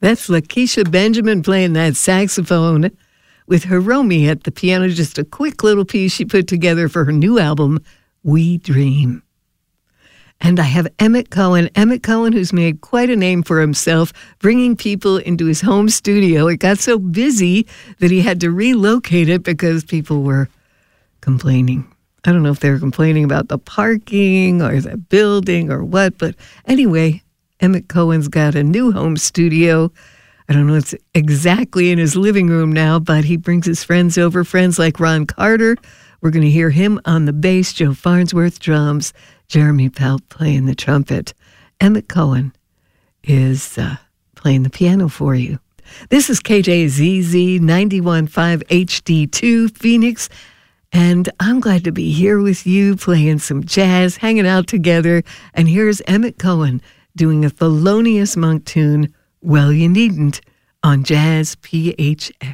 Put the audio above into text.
That's Lakeisha Benjamin playing that saxophone with Hiromi at the piano. Just a quick little piece she put together for her new album, We Dream. And I have Emmett Cohen. Emmett Cohen, who's made quite a name for himself, bringing people into his home studio. It got so busy that he had to relocate it because people were complaining. I don't know if they were complaining about the parking or the building or what, but anyway, Emmett Cohen's got a new home studio. I don't know if it's exactly in his living room now, but he brings his friends over, friends like Ron Carter. We're going to hear him on the bass, Joe Farnsworth drums, Jeremy Pelt playing the trumpet. Emmett Cohen is playing the piano for you. This is KJZZ 91.5 HD2 Phoenix, and I'm glad to be here with you playing some jazz, hanging out together. And here's Emmett Cohen doing a Thelonious Monk tune, Well You Needn't, on Jazz PHX.